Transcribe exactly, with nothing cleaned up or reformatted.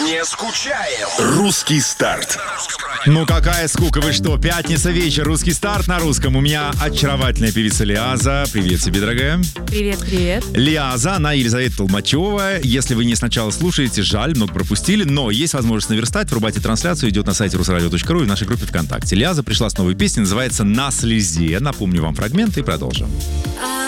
Не скучаем. Русский старт. Ну какая скука, вы что? Пятница вечер, русский старт на русском. У меня очаровательная певица Лиаза. Привет тебе, дорогая. Привет, привет. Лиаза, она Елизавета Толмачева. Если вы не сначала слушаете, жаль, много пропустили, но есть возможность наверстать. Врубайте трансляцию, идет на сайте русрадио точка ру и в нашей группе ВКонтакте. Лиаза пришла с новой песней, называется «На слезе». Напомню вам фрагмент и продолжим.